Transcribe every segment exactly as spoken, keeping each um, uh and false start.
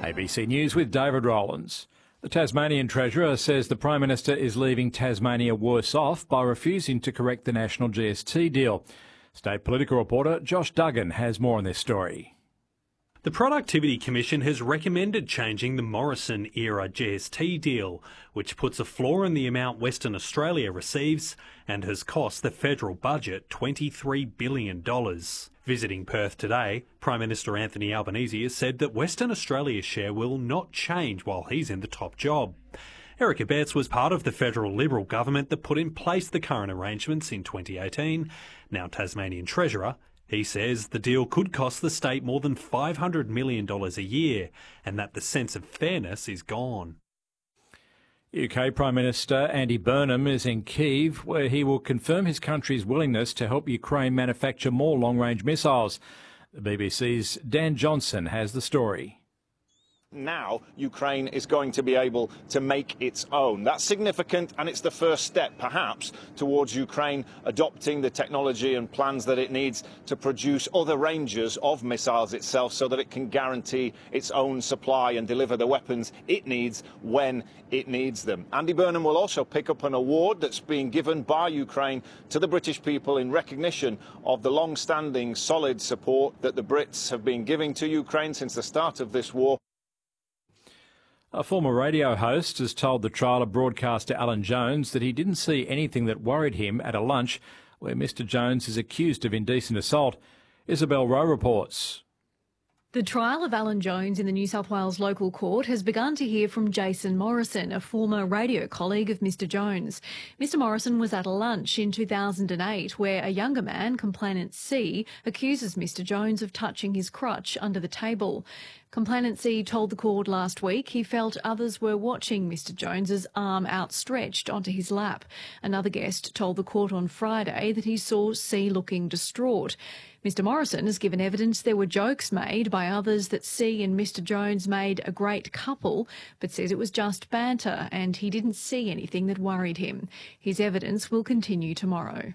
A B C News with David Rowlands. The Tasmanian Treasurer says the Prime Minister is leaving Tasmania worse off by refusing to correct the national G S T deal. State political reporter Josh Duggan has more on this story. The Productivity Commission has recommended changing the Morrison-era G S T deal, which puts a floor in the amount Western Australia receives and has cost the federal budget twenty-three billion dollars. Visiting Perth today, Prime Minister Anthony Albanese has said that Western Australia's share will not change while he's in the top job. Eric Abetz was part of the federal Liberal government that put in place the current arrangements in twenty eighteen. Now Tasmanian Treasurer, he says the deal could cost the state more than five hundred million dollars a year and that the sense of fairness is gone. U K Prime Minister Andy Burnham is in Kyiv, where he will confirm his country's willingness to help Ukraine manufacture more long-range missiles. The B B C's Dan Johnson has the story. Now Ukraine is going to be able to make its own. That's significant, and it's the first step, perhaps, towards Ukraine adopting the technology and plans that it needs to produce other ranges of missiles itself so that it can guarantee its own supply and deliver the weapons it needs when it needs them. Andy Burnham will also pick up an award that's being given by Ukraine to the British people in recognition of the long-standing solid support that the Brits have been giving to Ukraine since the start of this war. A former radio host has told the trial of broadcaster Alan Jones that he didn't see anything that worried him at a lunch where Mr Jones is accused of indecent assault. Isabel Rowe reports. The trial of Alan Jones in the New South Wales local court has begun to hear from Jason Morrison, a former radio colleague of Mr Jones. Mr Morrison was at a lunch in two thousand eight where a younger man, complainant C, accuses Mr Jones of touching his crutch under the table. Complainant C told the court last week he felt others were watching Mr Jones's arm outstretched onto his lap. Another guest told the court on Friday that he saw C looking distraught. Mr Morrison has given evidence there were jokes made by others that C and Mr Jones made a great couple, but says it was just banter and he didn't see anything that worried him. His evidence will continue tomorrow.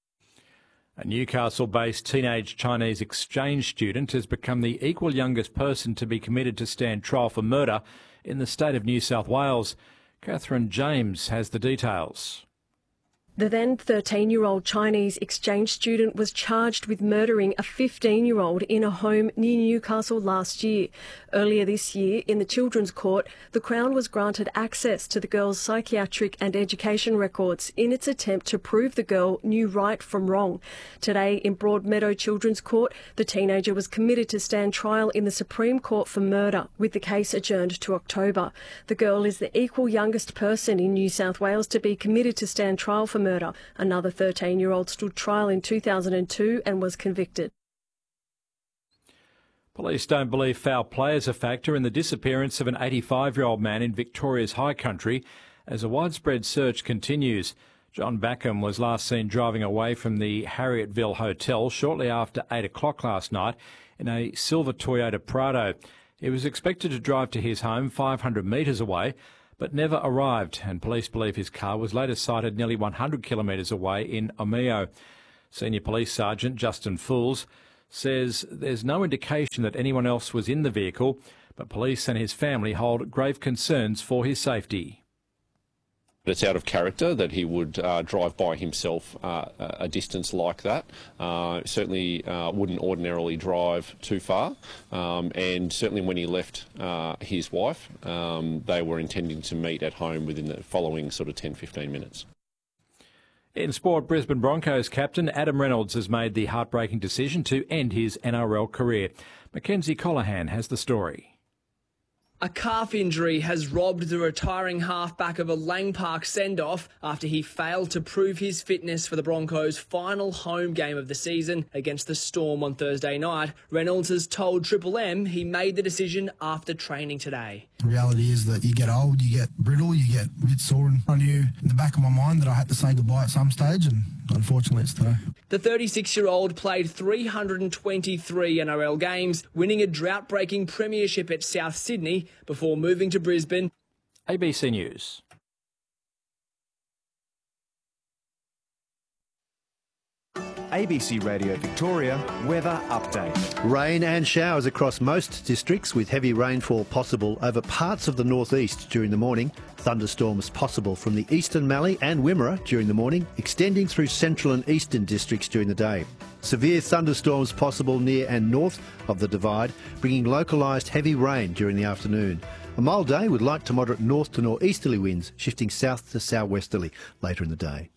A Newcastle-based teenage Chinese exchange student has become the equal youngest person to be committed to stand trial for murder in the state of New South Wales. Catherine James has the details. The then thirteen-year-old Chinese exchange student was charged with murdering a fifteen-year-old in a home near Newcastle last year. Earlier this year, in the Children's Court, the Crown was granted access to the girl's psychiatric and education records in its attempt to prove the girl knew right from wrong. Today, in Broadmeadow Children's Court, the teenager was committed to stand trial in the Supreme Court for murder, with the case adjourned to October. The girl is the equal youngest person in New South Wales to be committed to stand trial for murder. Murder. Another thirteen-year-old stood trial in two thousand two and was convicted. Police don't believe foul play is a factor in the disappearance of an eighty-five-year-old man in Victoria's High Country as a widespread search continues. John Backham was last seen driving away from the Harrietville Hotel shortly after eight o'clock last night in a silver Toyota Prado. He was expected to drive to his home five hundred metres away, but never arrived, and police believe his car was later sighted nearly one hundred kilometres away in Omeo. Senior Police Sergeant Justin Fools says there's no indication that anyone else was in the vehicle, but police and his family hold grave concerns for his safety. It's out of character that he would uh, drive by himself uh, a distance like that. Uh, certainly uh, wouldn't ordinarily drive too far, um, and certainly when he left uh, his wife, um, they were intending to meet at home within the following sort of ten to fifteen minutes. In sport, Brisbane Broncos captain Adam Reynolds has made the heartbreaking decision to end his N R L career. Mackenzie Colohan has the story. A calf injury has robbed the retiring halfback of a Lang Park send-off after he failed to prove his fitness for the Broncos' final home game of the season against the Storm on Thursday night. Reynolds has told Triple M he made the decision after training today. The reality is that you get old, you get brittle, you get a bit sore. And I knew in the back of my mind that I had to say goodbye at some stage, and unfortunately it's today. The thirty-six-year-old played three hundred twenty-three N R L games, winning a drought-breaking premiership at South Sydney before moving to Brisbane. A B C News. A B C Radio Victoria weather update. Rain and showers across most districts with heavy rainfall possible over parts of the northeast during the morning. Thunderstorms possible from the eastern Mallee and Wimmera during the morning, extending through central and eastern districts during the day. Severe thunderstorms possible near and north of the Divide, bringing localised heavy rain during the afternoon. A mild day with light to moderate north to northeasterly winds, shifting south to southwesterly later in the day.